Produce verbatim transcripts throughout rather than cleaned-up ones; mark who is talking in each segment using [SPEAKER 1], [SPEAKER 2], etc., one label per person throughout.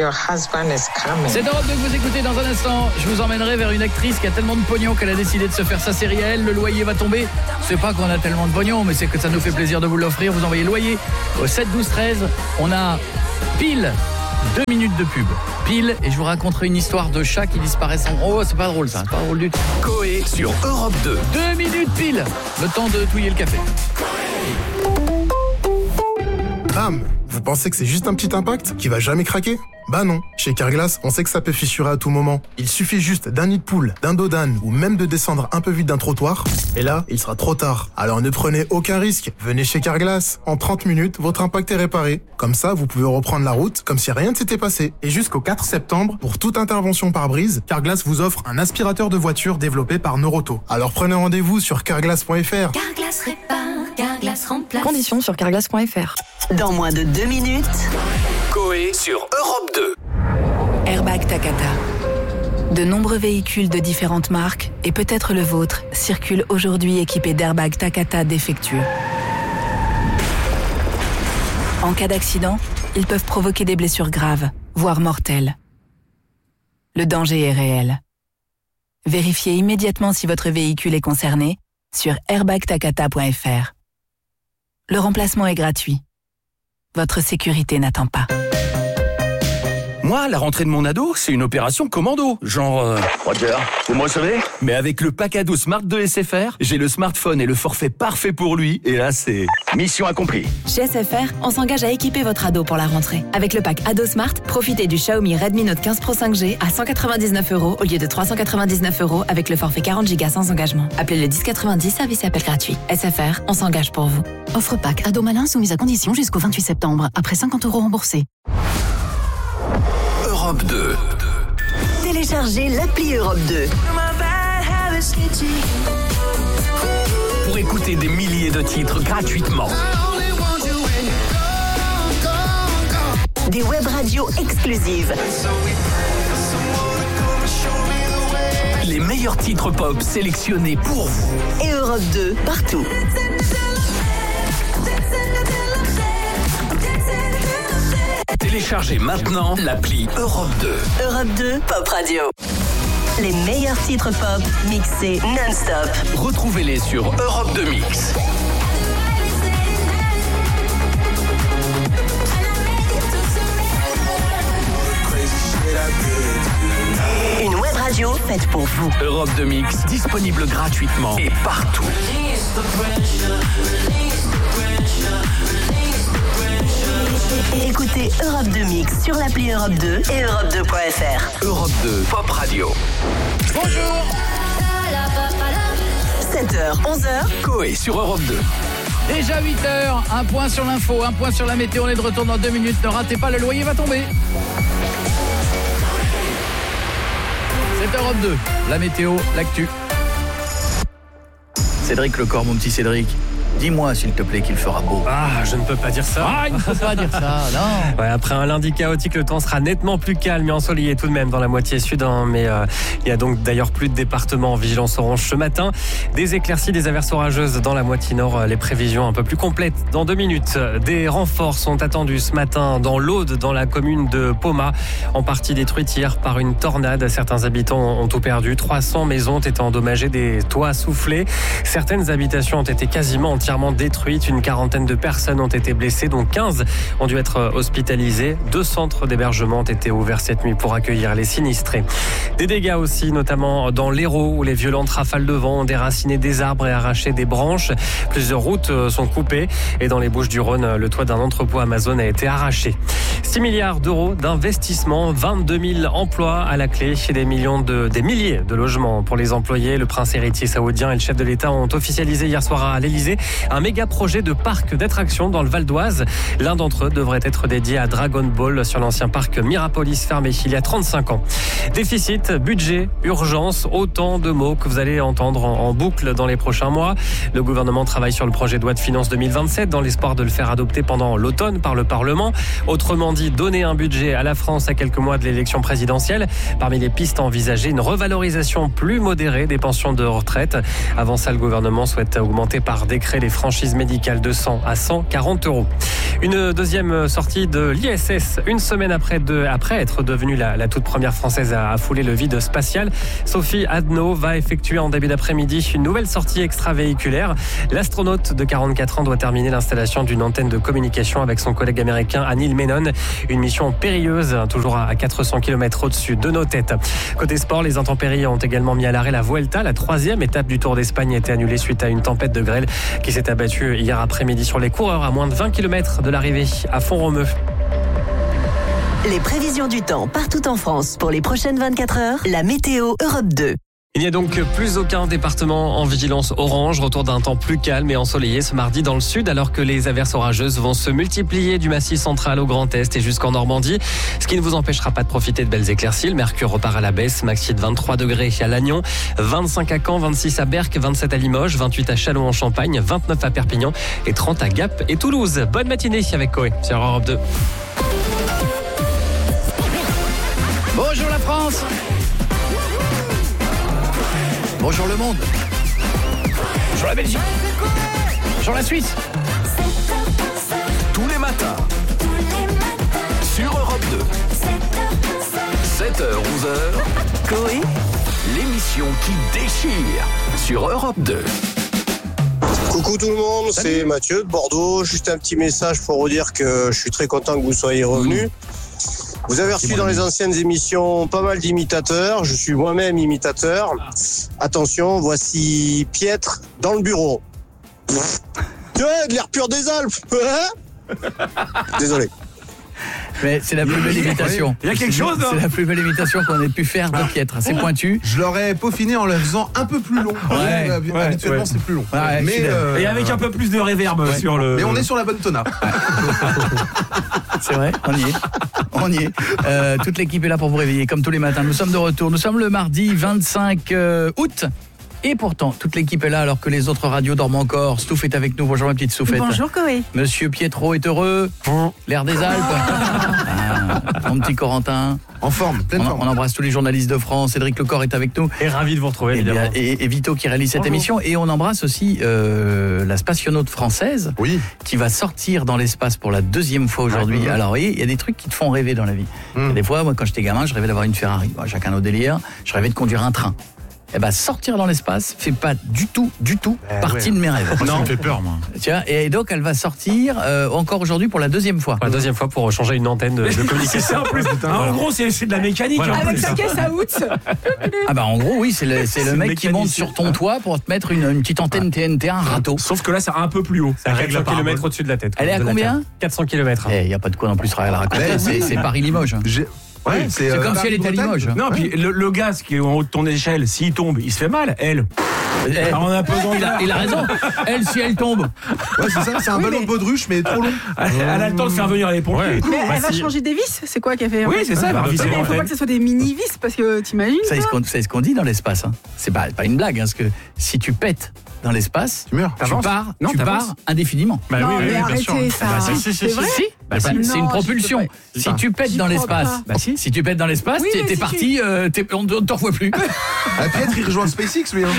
[SPEAKER 1] your husband is coming.
[SPEAKER 2] C'est Europe deux que vous écoutez dans un instant. Je vous emmènerai vers une actrice qui a tellement de pognon qu'elle a décidé de se faire sa série à elle. Le loyer va tomber. C'est pas qu'on a tellement de pognon, mais c'est que ça nous fait plaisir de vous l'offrir. Vous envoyez loyer au sept douze treize. On a pile deux minutes de pub. Pile, et je vous raconterai une histoire de chat qui disparaît sans... Oh, c'est pas drôle ça, c'est pas drôle du tout.
[SPEAKER 3] Coé sur Europe deux.
[SPEAKER 2] Deux minutes pile. Le temps de touiller le café.
[SPEAKER 4] Bam! Vous pensez que c'est juste un petit impact qui va jamais craquer? Bah non. Chez Carglass, on sait que ça peut fissurer à tout moment. Il suffit juste d'un nid de poule, d'un dos d'âne ou même de descendre un peu vite d'un trottoir. Et là, il sera trop tard. Alors ne prenez aucun risque. Venez chez Carglass. En trente minutes, votre impact est réparé. Comme ça, vous pouvez reprendre la route comme si rien ne s'était passé. Et jusqu'au quatre septembre, pour toute intervention par brise, Carglass vous offre un aspirateur de voiture développé par Noroto. Alors prenez rendez-vous sur carglass point f r.
[SPEAKER 5] Carglass répare, Carglass remplace.
[SPEAKER 6] Conditions sur carglass point f r.
[SPEAKER 5] Dans moins de deux minutes,
[SPEAKER 3] Coé sur Europe deux.
[SPEAKER 7] Airbag Takata. De nombreux véhicules de différentes marques, et peut-être le vôtre, circulent aujourd'hui équipés d'airbags Takata défectueux. En cas d'accident, ils peuvent provoquer des blessures graves, voire mortelles. Le danger est réel. Vérifiez immédiatement si votre véhicule est concerné sur airbag takata point f r. Le remplacement est gratuit. Votre sécurité n'attend pas.
[SPEAKER 3] Moi, la rentrée de mon ado, c'est une opération commando. Genre... Euh... Roger, vous me recevez? Mais avec le pack ado Smart de S F R, j'ai le smartphone et le forfait parfait pour lui. Et là, c'est... mission accomplie.
[SPEAKER 8] Chez S F R, on s'engage à équiper votre ado pour la rentrée. Avec le pack Ado Smart, profitez du Xiaomi Redmi Note quinze Pro cinq G à cent quatre-vingt-dix-neuf euros au lieu de trois cent quatre-vingt-dix-neuf euros avec le forfait quarante gigas sans engagement. Appelez le dix quatre-vingt-dix, service et appel gratuit. S F R, on s'engage pour vous.
[SPEAKER 9] Offre pack Ado Malin soumise à condition jusqu'au vingt-huit septembre, après cinquante euros remboursés.
[SPEAKER 3] Europe deux.
[SPEAKER 5] téléchargez l'appli Europe deux.
[SPEAKER 3] Pour écouter des milliers de titres gratuitement.
[SPEAKER 5] Des web radios exclusives.
[SPEAKER 3] Les meilleurs titres pop sélectionnés pour vous.
[SPEAKER 5] Et Europe deux, partout.
[SPEAKER 3] Téléchargez maintenant l'appli Europe deux.
[SPEAKER 5] Europe deux, Pop Radio. Les meilleurs titres pop mixés non-stop.
[SPEAKER 3] Retrouvez-les sur Europe deux Mix.
[SPEAKER 5] Une web radio faite pour vous.
[SPEAKER 3] Europe deux Mix, disponible gratuitement et partout.
[SPEAKER 5] Écoutez Europe deux Mix sur l'appli Europe deux et europe deux point f r.
[SPEAKER 3] Europe deux, Pop Radio.
[SPEAKER 2] Bonjour.
[SPEAKER 5] sept heures, onze heures.
[SPEAKER 3] Coé sur Europe deux.
[SPEAKER 2] Déjà huit heures, un point sur l'info, un point sur la météo. On est de retour dans deux minutes. Ne ratez pas, le loyer va tomber. C'est Europe deux, la météo, l'actu. Cédric Lecor, mon petit Cédric. Dis-moi, s'il te plaît, qu'il fera beau.
[SPEAKER 10] Ah, je ne peux pas dire ça.
[SPEAKER 2] Ah, il ne faut pas dire ça, non.
[SPEAKER 10] Ouais, après un lundi chaotique, le temps sera nettement plus calme et ensoleillé tout de même dans la moitié sud. Hein, mais euh, il y a donc d'ailleurs plus de départements en vigilance orange ce matin. Des éclaircies, des averses orageuses dans la moitié nord. Les prévisions un peu plus complètes dans deux minutes. Des renforts sont attendus ce matin dans l'Aude, dans la commune de Poma, en partie détruite hier par une tornade. Certains habitants ont tout perdu. trois cents maisons ont été endommagées, des toits soufflés. Certaines habitations ont été quasiment entièrement détruites. Une quarantaine de personnes ont été blessées, dont quinze ont dû être hospitalisées. Deux centres d'hébergement ont été ouverts cette nuit pour accueillir les sinistrés. Des dégâts aussi, notamment dans l'Hérault, où les violentes rafales de vent ont déraciné des arbres et arraché des branches. Plusieurs routes sont coupées et dans les Bouches-du-Rhône, le toit d'un entrepôt Amazon a été arraché. six milliards d'euros d'investissement, vingt-deux mille emplois à la clé, des millions de, des milliers de logements pour les employés. Le prince héritier saoudien et le chef de l'État ont officialisé hier soir à l'Élysée un méga projet de parc d'attractions dans le Val d'Oise. L'un d'entre eux devrait être dédié à Dragon Ball sur l'ancien parc Mirapolis fermé il y a trente-cinq ans. Déficit, budget, urgence, autant de mots que vous allez entendre en, en boucle dans les prochains mois. Le gouvernement travaille sur le projet de loi de finances deux mille vingt-sept dans l'espoir de le faire adopter pendant l'automne par le Parlement. Autrement dit, dit donner un budget à la France à quelques mois de l'élection présidentielle. Parmi les pistes envisagées, une revalorisation plus modérée des pensions de retraite. Avant ça, le gouvernement souhaite augmenter par décret les franchises médicales de cent à cent quarante euros. Une deuxième sortie de l'I S S, une semaine après, de, après être devenue la, la toute première française à, à fouler le vide spatial. Sophie Adno va effectuer en début d'après-midi une nouvelle sortie extravéhiculaire. L'astronaute de quarante-quatre ans doit terminer l'installation d'une antenne de communication avec son collègue américain Anil Menon. Une mission périlleuse, toujours à quatre cents kilomètres au-dessus de nos têtes. Côté sport, les intempéries ont également mis à l'arrêt la Vuelta. La troisième étape du Tour d'Espagne a été annulée suite à une tempête de grêle qui s'est abattue hier après-midi sur les coureurs à moins de vingt kilomètres de l'arrivée à Font-Romeu.
[SPEAKER 5] Les prévisions du temps partout en France pour les prochaines vingt-quatre heures. La météo Europe deux.
[SPEAKER 10] Il n'y a donc plus aucun département en vigilance orange. Retour d'un temps plus calme et ensoleillé ce mardi dans le sud, alors que les averses orageuses vont se multiplier du Massif central au Grand Est et jusqu'en Normandie. Ce qui ne vous empêchera pas de profiter de belles éclaircies. Le mercure repart à la baisse. Maxi de vingt-trois degrés à Lannion, vingt-cinq à Caen, vingt-six à Berck, vingt-sept à Limoges, vingt-huit à Châlons en Champagne, vingt-neuf à Perpignan et trente à Gap et Toulouse. Bonne matinée avec Coé sur Europe deux.
[SPEAKER 2] Bonjour la France. Bonjour le monde. Bonjour la Belgique. Bonjour la Suisse.
[SPEAKER 3] Tous les matins, sur Europe deux, sept heures, onze heures,
[SPEAKER 5] Coé,
[SPEAKER 3] l'émission qui déchire sur Europe deux.
[SPEAKER 1] Coucou tout le monde, c'est Mathieu de Bordeaux. Juste un petit message pour vous dire que je suis très content que vous soyez revenus. Vous avez reçu dans les anciennes émissions pas mal d'imitateurs. Je suis moi-même imitateur. Attention, voici Pietre dans le bureau. Ouais, de l'air pur des Alpes. Désolé.
[SPEAKER 2] Mais c'est la plus belle imitation.
[SPEAKER 6] Il y a quelque chose,
[SPEAKER 2] C'est la plus belle imitation qu'on ait pu faire de Pietre. C'est pointu.
[SPEAKER 6] Je l'aurais peaufiné en le faisant un peu plus long.
[SPEAKER 2] Ouais,
[SPEAKER 6] euh,
[SPEAKER 2] ouais,
[SPEAKER 6] habituellement,
[SPEAKER 2] ouais.
[SPEAKER 6] c'est plus long.
[SPEAKER 2] Ouais,
[SPEAKER 6] mais euh,
[SPEAKER 11] et avec un peu plus de réverb ouais. sur le.
[SPEAKER 6] Mais on est sur la bonne tonne.
[SPEAKER 2] C'est vrai, on y est. On y est. Euh, toute l'équipe est là pour vous réveiller, comme tous les matins. Nous sommes de retour. Nous sommes le mardi vingt-cinq août. Et pourtant, toute l'équipe est là alors que les autres radios dorment encore. Stouff est avec nous. Bonjour ma petite Stouffette.
[SPEAKER 12] Bonjour Coé.
[SPEAKER 2] Monsieur Pietro est heureux. L'air des Alpes. Ah, mon petit Corentin.
[SPEAKER 6] En forme, pleine
[SPEAKER 2] on,
[SPEAKER 6] forme.
[SPEAKER 2] On embrasse tous les journalistes de France. Cédric Lecor est avec nous.
[SPEAKER 10] Et ravi de vous retrouver, évidemment.
[SPEAKER 2] Et, et, et Vito qui réalise cette
[SPEAKER 10] Bonjour.
[SPEAKER 2] émission. Et on embrasse aussi euh, la spationaute française
[SPEAKER 6] oui.
[SPEAKER 2] qui va sortir dans l'espace pour la deuxième fois aujourd'hui. Ah, alors, vous voyez, il y a des trucs qui te font rêver dans la vie. Mmh. Des fois, moi, quand j'étais gamin, je rêvais d'avoir une Ferrari. Bon, chacun nos délires. Je rêvais de conduire un train. Eh ben, sortir dans l'espace fait pas du tout, du tout
[SPEAKER 6] eh
[SPEAKER 2] partie
[SPEAKER 6] ouais.
[SPEAKER 2] de mes rêves.
[SPEAKER 11] Non, ça me fait peur, moi.
[SPEAKER 2] Tiens, et donc elle va sortir euh, encore aujourd'hui pour la deuxième fois.
[SPEAKER 10] Pour la deuxième fois pour changer une antenne de, de communication.
[SPEAKER 11] C'est ça en plus. Ah, en gros, c'est, c'est de la mécanique.
[SPEAKER 10] Voilà.
[SPEAKER 11] En
[SPEAKER 12] Avec
[SPEAKER 11] plus.
[SPEAKER 12] sa caisse à out.
[SPEAKER 2] Ah bah en gros oui, c'est le, c'est le
[SPEAKER 11] C'est
[SPEAKER 2] mec qui monte
[SPEAKER 11] mécanicien.
[SPEAKER 2] sur ton toit pour te mettre une, une petite antenne T N T, un râteau.
[SPEAKER 11] Sauf que là, c'est un peu plus haut.
[SPEAKER 10] À quatre cents kilomètres au-dessus de la tête.
[SPEAKER 2] Elle est à
[SPEAKER 10] de la
[SPEAKER 2] combien
[SPEAKER 10] Terre. quatre cents kilomètres.
[SPEAKER 2] Eh, y a pas de quoi non plus à la raconter,
[SPEAKER 6] Ouais,
[SPEAKER 2] c'est,
[SPEAKER 6] oui.
[SPEAKER 2] c'est Paris-Limoges.
[SPEAKER 6] J'ai... Ouais,
[SPEAKER 2] c'est euh, comme si elle était à Limoges.
[SPEAKER 11] Non,
[SPEAKER 6] ouais.
[SPEAKER 11] puis le, le gaz qui est en haut de ton échelle, s'il tombe, il se fait mal. Elle.
[SPEAKER 2] Eh,
[SPEAKER 11] Alors, on a pas besoin
[SPEAKER 2] il, a, il a raison. Elle, si elle tombe.
[SPEAKER 6] Ouais, c'est ça, c'est un
[SPEAKER 12] Oui,
[SPEAKER 6] ballon
[SPEAKER 12] mais-
[SPEAKER 6] de baudruche, mais trop long.
[SPEAKER 11] Elle, elle a le temps de faire venir les pompiers.
[SPEAKER 12] Mais
[SPEAKER 10] Bah,
[SPEAKER 12] elle va
[SPEAKER 10] si.
[SPEAKER 12] changer des vis. C'est quoi qu'elle fait?
[SPEAKER 11] Oui, c'est ça, elle va revisser
[SPEAKER 12] Mais il faut pas
[SPEAKER 11] l'antenne.
[SPEAKER 12] que ce soit des mini vis parce que t'imagines.
[SPEAKER 2] Vous savez ce
[SPEAKER 12] toi
[SPEAKER 2] qu'on, vous savez ce qu'on dit dans l'espace, hein. C'est pas, pas une blague, hein, parce que si tu pètes dans l'espace,
[SPEAKER 6] Tu meurs.
[SPEAKER 2] tu
[SPEAKER 11] T'avances
[SPEAKER 2] pars,
[SPEAKER 11] Non,
[SPEAKER 2] tu
[SPEAKER 11] t'avances.
[SPEAKER 2] pars indénéfiniment.
[SPEAKER 10] Bah
[SPEAKER 12] non,
[SPEAKER 10] oui, oui,
[SPEAKER 12] mais
[SPEAKER 10] oui, bien
[SPEAKER 12] arrêtez
[SPEAKER 10] sûr.
[SPEAKER 12] ça.
[SPEAKER 10] Bah, si, si, si,
[SPEAKER 12] c'est
[SPEAKER 10] si,
[SPEAKER 12] vrai.
[SPEAKER 10] si.
[SPEAKER 2] Bah, c'est,
[SPEAKER 12] Non,
[SPEAKER 2] c'est une
[SPEAKER 12] je
[SPEAKER 2] propulsion.
[SPEAKER 12] peux pas.
[SPEAKER 2] Si tu pètes
[SPEAKER 12] J'y
[SPEAKER 2] dans
[SPEAKER 12] crois
[SPEAKER 2] l'espace,
[SPEAKER 12] pas.
[SPEAKER 2] bah, si. si tu pètes dans l'espace,
[SPEAKER 12] Oui,
[SPEAKER 2] t'es,
[SPEAKER 12] mais
[SPEAKER 2] t'es
[SPEAKER 12] si
[SPEAKER 2] parti, euh, t'es, on ne te revoit plus.
[SPEAKER 6] Ah, Pietre, il rejoint SpaceX, lui. Hein.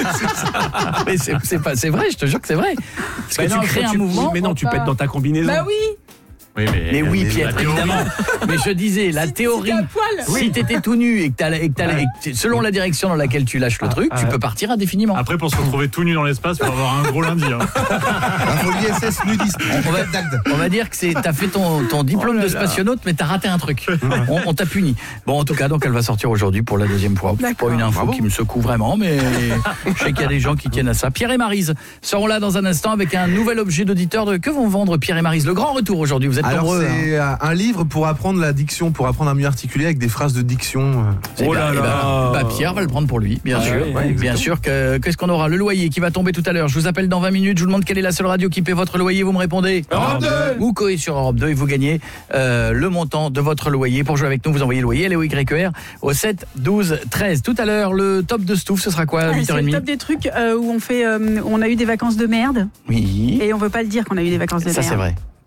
[SPEAKER 2] Mais c'est, c'est, pas, c'est vrai, je te jure que c'est vrai. Parce que
[SPEAKER 11] Mais
[SPEAKER 2] tu
[SPEAKER 11] non,
[SPEAKER 2] crées
[SPEAKER 11] faut
[SPEAKER 2] un
[SPEAKER 11] tu-
[SPEAKER 2] mouvement.
[SPEAKER 11] Mais non, tu
[SPEAKER 12] pas.
[SPEAKER 11] pètes dans ta combinaison.
[SPEAKER 12] Bah oui.
[SPEAKER 10] Oui, mais,
[SPEAKER 2] Mais oui,
[SPEAKER 10] mais
[SPEAKER 2] Pierre,
[SPEAKER 10] la théorie-
[SPEAKER 2] évidemment. Mais je disais, la
[SPEAKER 12] Si-
[SPEAKER 2] théorie,
[SPEAKER 12] si t'es à poil.
[SPEAKER 2] si t'étais tout nu et que t'as, et que t'as, et que, selon la direction dans laquelle tu lâches le truc, tu peux partir indéfiniment.
[SPEAKER 13] Après, pour se retrouver tout nu dans l'espace, faut avoir un gros lundi. Hein.
[SPEAKER 6] Info l'I S S nudiste.
[SPEAKER 2] On va, on va dire que c'est, t'as fait ton, ton diplôme
[SPEAKER 11] Oh là
[SPEAKER 2] de
[SPEAKER 11] là.
[SPEAKER 2] spationaute, mais t'as raté un truc. On, on t'a puni. Bon, en tout cas, donc elle va sortir aujourd'hui pour la deuxième fois.
[SPEAKER 12] D'accord.
[SPEAKER 2] Pas une info
[SPEAKER 6] Bravo.
[SPEAKER 2] qui me secoue vraiment, mais je sais qu'il y a des gens qui tiennent à ça. Pierre et Maryse seront là dans un instant avec un nouvel objet d'auditeur. De... Que vont vendre Pierre et Maryse? Le grand retour aujourd'hui. Vous êtes
[SPEAKER 6] Alors,
[SPEAKER 2] nombreux. hein.
[SPEAKER 6] c'est euh, un livre pour apprendre la diction, pour apprendre à mieux articuler avec des phrases de diction.
[SPEAKER 2] Eh
[SPEAKER 11] Oh
[SPEAKER 2] ben,
[SPEAKER 11] là
[SPEAKER 2] eh ben,
[SPEAKER 11] là.
[SPEAKER 2] bah, Pierre va le prendre pour lui, bien
[SPEAKER 11] Ah
[SPEAKER 2] sûr.
[SPEAKER 11] oui,
[SPEAKER 2] Ouais, bien sûr que qu'est-ce qu'on aura? Le loyer qui va tomber tout à l'heure. Je vous appelle dans vingt minutes. Je vous demande quelle est la seule radio qui paie votre loyer. Vous me répondez
[SPEAKER 11] Europe deux.
[SPEAKER 2] Ou Coé sur Europe deux et vous gagnez euh, le montant de votre loyer. Pour jouer avec nous, vous envoyez loyer L O Y R au sept douze treize. Tout à l'heure, le top de Stouff, ce sera quoi à
[SPEAKER 12] Ah,
[SPEAKER 2] huit
[SPEAKER 12] c'est
[SPEAKER 2] heures
[SPEAKER 12] le
[SPEAKER 2] trente?
[SPEAKER 12] top des trucs euh, où on fait, euh, on a eu des vacances de merde
[SPEAKER 2] Oui.
[SPEAKER 12] et on veut pas le dire qu'on a eu des vacances de
[SPEAKER 2] Ça
[SPEAKER 12] merde.
[SPEAKER 2] c'est vrai.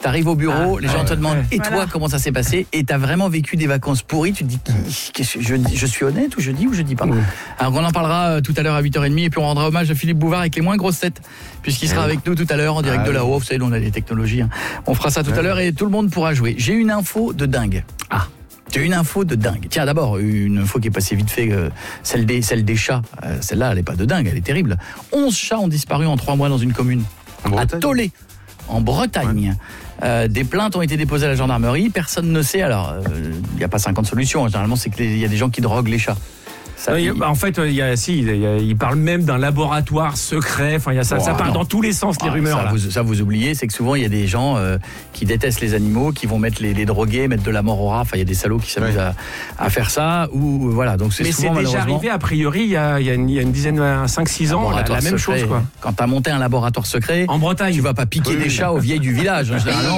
[SPEAKER 2] T'arrives au bureau, les gens
[SPEAKER 6] ouais,
[SPEAKER 2] te demandent
[SPEAKER 6] ouais.
[SPEAKER 2] et toi
[SPEAKER 12] Voilà.
[SPEAKER 2] comment ça s'est passé, et t'as vraiment vécu des vacances pourries, tu te dis qu'est-ce que je, je suis honnête ou je dis ou je dis pas. Alors on en parlera euh, tout à l'heure à huit heures trente et puis on rendra hommage à Philippe Bouvard avec les moins grosses têtes puisqu'il sera avec nous tout à l'heure en direct
[SPEAKER 6] Ah,
[SPEAKER 2] de
[SPEAKER 6] oui.
[SPEAKER 2] là-haut, vous savez, nous, on a des technologies. Hein. On fera ça tout à l'heure et tout le monde pourra jouer. J'ai une info de dingue. Ah. J'ai une info de dingue. Tiens, d'abord, une info qui est passée vite fait, euh, celle, des, celle des chats. Euh, celle-là, elle n'est pas de dingue, elle est terrible. onze chats ont disparu en trois mois dans une commune. À Tollet, en Bretagne. Ouais. Euh, des plaintes ont été déposées à la gendarmerie. Personne ne sait. Alors, il n'y a pas cinquante solutions. Généralement, c'est qu'il y a des gens qui droguent les chats. Ça,
[SPEAKER 11] oui,
[SPEAKER 2] il...
[SPEAKER 11] bah, en fait, il y a, si, il, y a, il parle même d'un laboratoire secret. Enfin, il y a ça, oh, ça part non. dans tous les sens, les ah, rumeurs.
[SPEAKER 2] Ça,
[SPEAKER 11] là.
[SPEAKER 2] Vous, ça, vous oubliez, c'est que souvent, il y a des gens euh, qui détestent les animaux, qui vont mettre les, les droguer, mettre de la mort au rat. Enfin, il y a des salauds qui s'amusent ouais. à, à faire ça. Ou voilà. Donc, c'est
[SPEAKER 11] Mais
[SPEAKER 2] souvent,
[SPEAKER 11] c'est déjà arrivé, a priori, il y a, il y a, une, il y a une dizaine, cinq six ans, la, la même
[SPEAKER 2] secret.
[SPEAKER 11] chose. Quoi.
[SPEAKER 2] Quand tu as monté un laboratoire secret,
[SPEAKER 11] en Bretagne,
[SPEAKER 2] tu vas pas piquer oui. des chats aux vieilles du village. Hein, généralement.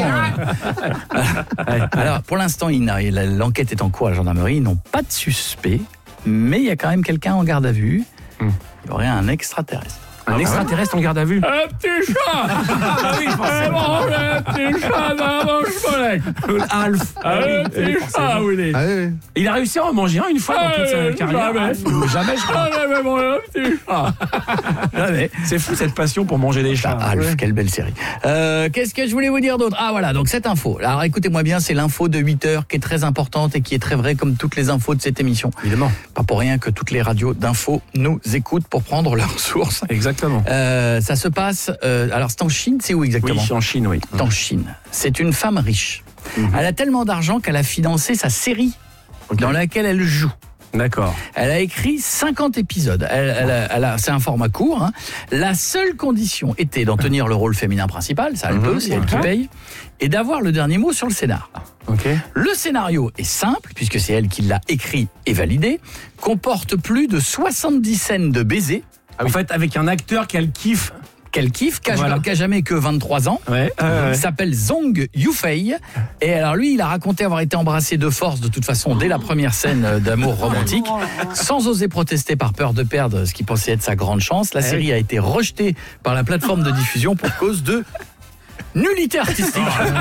[SPEAKER 2] Alors, pour l'instant, l'enquête est en cours à la gendarmerie. Ils n'ont pas de suspect. Mais il y a quand même quelqu'un en garde à vue. Hum. Il y aurait un extraterrestre.
[SPEAKER 11] Un ah extraterrestre ouais. en garde à vue.
[SPEAKER 2] Un petit chat.
[SPEAKER 11] Ah oui, forcément.
[SPEAKER 2] Un petit chat dans mon chemin.
[SPEAKER 11] Alf.
[SPEAKER 2] Un petit chat, oui.
[SPEAKER 6] Ah oui.
[SPEAKER 11] Il a réussi à en manger un une fois dans toute sa carrière.
[SPEAKER 2] Jamais.
[SPEAKER 11] Alf. Jamais, je crois.
[SPEAKER 2] Un petit chat.
[SPEAKER 11] Jamais. C'est fou cette passion pour manger des chats.
[SPEAKER 2] Ah, Alf, ouais. Quelle belle série. Euh, Qu'est-ce que je voulais vous dire d'autre? Ah voilà, donc cette info. Alors écoutez-moi bien, c'est l'info de huit heures qui est très importante et qui est très vraie comme toutes les infos de cette émission.
[SPEAKER 11] Évidemment.
[SPEAKER 2] Pas pour rien que toutes les radios d'infos nous écoutent pour prendre leurs sources.
[SPEAKER 11] Exactement.
[SPEAKER 2] Euh, ça se passe, euh, alors c'est en Chine, c'est où exactement?
[SPEAKER 11] Oui, en Chine, oui.
[SPEAKER 2] C'est en Chine. C'est une femme riche. Mmh. Elle a tellement d'argent qu'elle a financé sa série okay. dans laquelle elle joue.
[SPEAKER 11] D'accord.
[SPEAKER 2] Elle a écrit cinquante épisodes. Elle, elle a, elle a, c'est un format court. Hein. La seule condition était d'en tenir le rôle féminin principal, ça elle mmh. peut, c'est elle qui paye, et d'avoir le dernier mot sur le scénar.
[SPEAKER 11] Okay.
[SPEAKER 2] Le scénario est simple, puisque c'est elle qui l'a écrit et validé, comporte plus de soixante-dix scènes de baisers.
[SPEAKER 11] Ah oui. En fait, avec un acteur qu'elle kiffe.
[SPEAKER 2] Qu'elle kiffe, qui voilà. a jamais que vingt-trois ans.
[SPEAKER 11] Ouais, euh,
[SPEAKER 2] il ouais. s'appelle Zhong Yufei. Et alors lui, il a raconté avoir été embrassé de force, de toute façon, dès la première scène d'amour romantique, sans oser protester par peur de perdre ce qui pensait être sa grande chance. La série a été rejetée par la plateforme de diffusion pour cause de nullité artistique.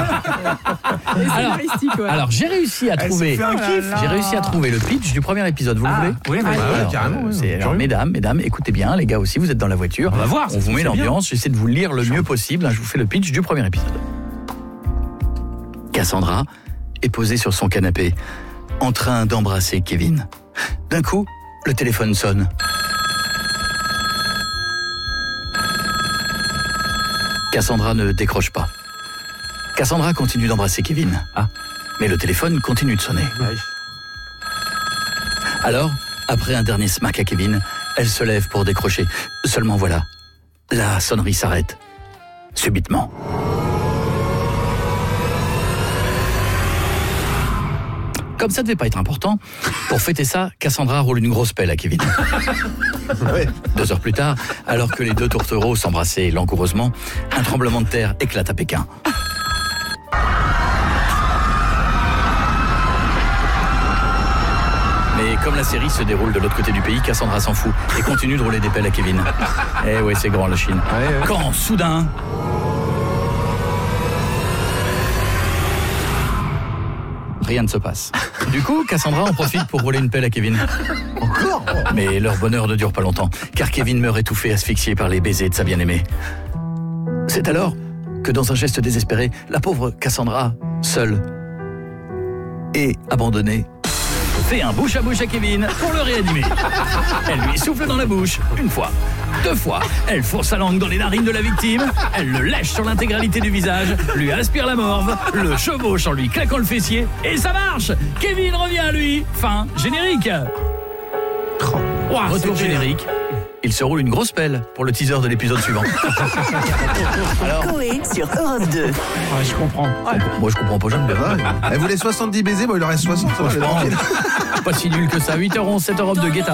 [SPEAKER 2] alors, ouais. alors j'ai réussi à trouver j'ai réussi à trouver le pitch du premier épisode. Vous
[SPEAKER 11] ah,
[SPEAKER 2] le voulez?
[SPEAKER 11] Oui, bah,
[SPEAKER 2] alors,
[SPEAKER 11] ouais, carrément.
[SPEAKER 2] Euh, c'est, alors, mesdames, mesdames, écoutez bien, les gars aussi, vous êtes dans la voiture.
[SPEAKER 11] On va voir.
[SPEAKER 2] On vous met l'ambiance. J'essaie de vous le lire le mieux possible. Je vous fais le pitch du premier épisode. Cassandra est posée sur son canapé, en train d'embrasser Kevin. D'un coup, le téléphone sonne. Cassandra ne décroche pas. Cassandra continue d'embrasser Kevin. Ah. Mais le téléphone continue de sonner. Oui. Alors, après un dernier smack à Kevin, elle se lève pour décrocher. Seulement voilà, la sonnerie s'arrête. Subitement. Comme ça devait pas être important, pour fêter ça, Cassandra roule une grosse pelle à Kevin. Ouais. Deux heures plus tard, alors que les deux tourtereaux s'embrassaient langoureusement, un tremblement de terre éclate à Pékin. Mais comme la série se déroule de l'autre côté du pays, Cassandra s'en fout et continue de rouler des pelles à Kevin. Eh ouais, c'est grand la Chine. Ouais, ouais. Quand, soudain... Rien ne se passe. Du coup, Cassandra en profite pour rouler une pelle à Kevin. Encore ? Mais leur bonheur ne dure pas longtemps, car Kevin meurt étouffé, asphyxié par les baisers de sa bien-aimée. C'est alors que, dans un geste désespéré, la pauvre Cassandra, seule et abandonnée, fait un bouche à bouche à Kevin pour le réanimer. Elle lui souffle dans la bouche, une fois, deux fois. Elle fourre sa langue dans les narines de la victime, elle le lèche sur l'intégralité du visage, lui aspire la morve, le chevauche en lui claquant le fessier, et ça marche. Kevin revient à lui. Fin générique. Wow, retour générique. Il se roule une grosse pelle pour le teaser de l'épisode suivant.
[SPEAKER 5] Alors... Coé sur Europe deux.
[SPEAKER 11] Ah, je comprends.
[SPEAKER 2] Ouais, moi, je comprends pas, j'aime bien.
[SPEAKER 6] Elle voulait soixante-dix baisers, bon, il en reste soixante.
[SPEAKER 2] Pas si nul que ça. huit heures onze, sept Europe deux, Guetta.